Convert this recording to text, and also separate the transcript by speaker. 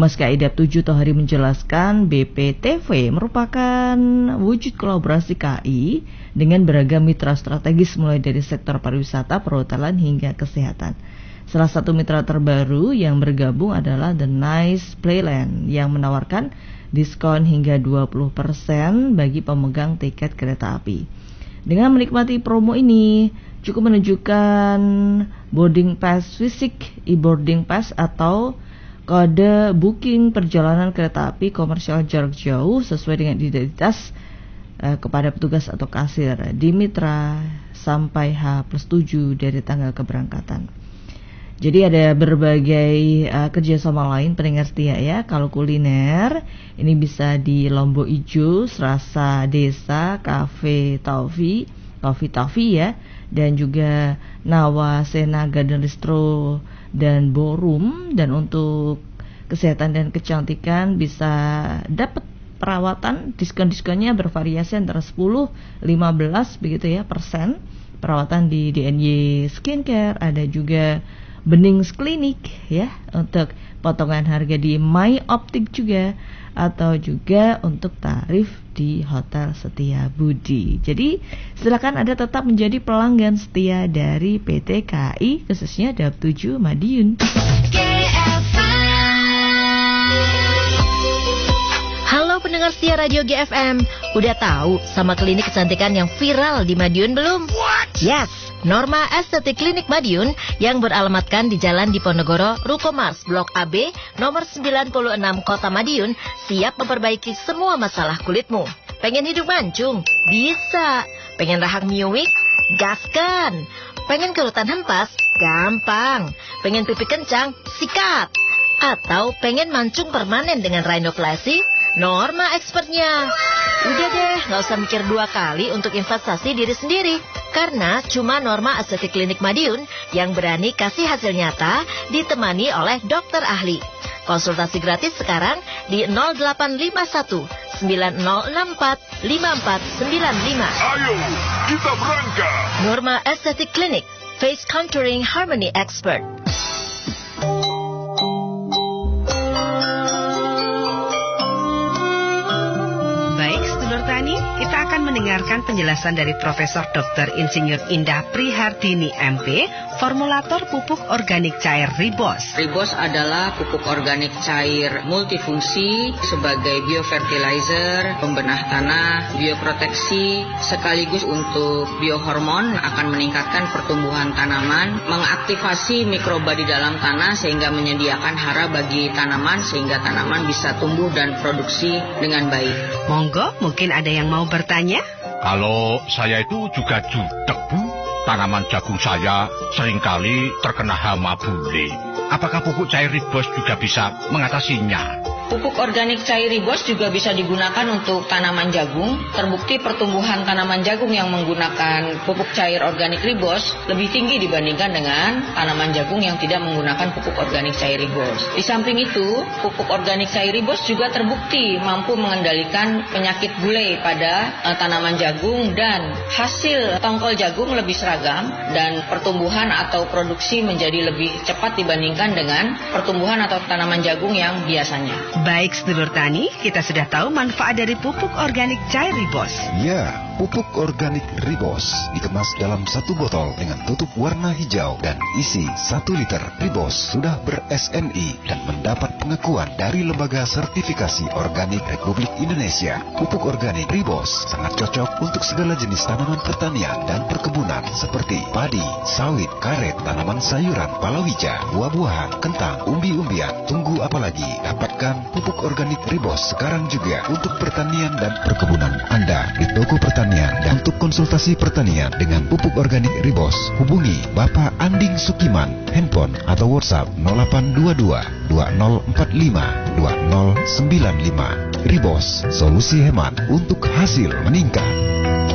Speaker 1: Humas KAI Dap 7 Tohari menjelaskan BPTV merupakan wujud kolaborasi KAI dengan beragam mitra strategis mulai dari sektor pariwisata, perhotelan hingga kesehatan. Salah satu mitra terbaru yang bergabung adalah The Nice Playland yang menawarkan diskon hingga 20% bagi pemegang tiket kereta api. Dengan menikmati promo ini, cukup menunjukkan boarding pass fisik, e-boarding pass atau kode booking perjalanan kereta api komersial jarak jauh sesuai dengan identitas kepada petugas atau kasir di mitra sampai H+7 dari tanggal keberangkatan. Jadi ada berbagai kerjasama lain pendengar setia ya. Kalau kuliner ini bisa di Lombok Ijo, Serasa Desa, Cafe Taufi ya, dan juga Nawa Sena Garden Bistro dan Ballroom. Dan untuk kesehatan dan kecantikan bisa dapat perawatan, diskon-diskonnya bervariasi antara 10-15 begitu ya persen. Perawatan di DNY Skincare, ada juga Benings Klinik ya, untuk potongan harga di My Optik juga, atau juga untuk tarif di Hotel Setia Budi. Jadi silakan Anda tetap menjadi pelanggan setia dari PT KAI khususnya Dap 7 Madiun.
Speaker 2: Halo pendengar setia Radio GFM, udah tahu sama klinik kecantikan yang viral di Madiun belum? Yes, Norma Estetik Klinik Madiun yang beralamatkan di Jalan Diponegoro, Ruko Mars, Blok AB, nomor 96, Kota Madiun, siap memperbaiki semua masalah kulitmu. Pengen hidup mancung? Bisa. Pengen rahang miwik? Gaskan. Pengen kerutan hempas? Gampang. Pengen pipi kencang? Sikat. Atau pengen mancung permanen dengan rhinoplasty? Norma expertnya. Udah deh, gak usah mikir dua kali untuk investasi diri sendiri. Karena cuma Norma Estetik Klinik Madiun yang berani kasih hasil nyata ditemani oleh dokter ahli. Konsultasi gratis sekarang di 0851 9064 5495.
Speaker 3: Ayo, kita berangkat.
Speaker 2: Norma Estetik Klinik, Face Contouring Harmony Expert.
Speaker 4: Kita akan mendengarkan penjelasan dari Profesor Dr. Insinyur Indah Prihardini MP, formulator pupuk organik cair Ribos.
Speaker 5: Ribos adalah pupuk organik cair multifungsi sebagai biofertilizer, pembenah tanah, bioproteksi, sekaligus untuk biohormon, akan meningkatkan pertumbuhan tanaman, mengaktifasi mikroba di dalam tanah sehingga menyediakan hara bagi tanaman sehingga tanaman bisa tumbuh dan produksi dengan baik.
Speaker 4: Monggo, mungkin ada yang mau bertanya?
Speaker 3: Kalau saya itu juga jutek, Bu. Tanaman jagung saya seringkali terkena hama bule. Apakah pupuk cair Ribos juga bisa mengatasinya?
Speaker 5: Pupuk organik cair Ribos juga bisa digunakan untuk tanaman jagung. Terbukti pertumbuhan tanaman jagung yang menggunakan pupuk cair organik Ribos lebih tinggi dibandingkan dengan tanaman jagung yang tidak menggunakan pupuk organik cair Ribos. Di samping itu, pupuk organik cair Ribos juga terbukti mampu mengendalikan penyakit bule pada tanaman jagung, dan hasil tongkol jagung lebih seragam dan pertumbuhan atau produksi menjadi lebih cepat dibandingkan dengan pertumbuhan atau tanaman jagung yang biasanya.
Speaker 4: Baik sedulur tani, kita sudah tahu manfaat dari pupuk organik cair Ribos.
Speaker 6: Ya, pupuk organik Ribos dikemas dalam satu botol dengan tutup warna hijau dan isi 1 liter. Ribos sudah ber-SNI dan mendapat pengakuan dari Lembaga Sertifikasi Organik Republik Indonesia. Pupuk organik Ribos sangat cocok untuk segala jenis tanaman pertanian dan perkebunan seperti padi, sawit, karet, tanaman sayuran, palawija, buah-buahan, kentang, umbi-umbian. Tunggu apalagi? Dapatkan pupuk organik Ribos sekarang juga untuk pertanian dan perkebunan Anda di toko pertanian. Dan untuk konsultasi pertanian dengan pupuk organik Ribos, hubungi Bapak Anding Sukiman, handphone atau WhatsApp 0822 2045 2095. Ribos, solusi hemat untuk hasil meningkat.